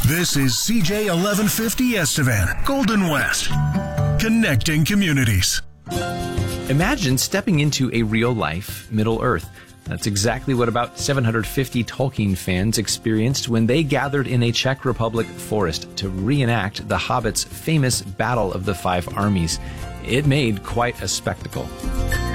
This is CJ 1150 Estevan, Golden West, connecting communities. Imagine stepping into a real-life Middle-earth. That's exactly what about 750 Tolkien fans experienced when they gathered in a Czech Republic forest to reenact The Hobbit's famous Battle of the Five Armies. It made quite a spectacle.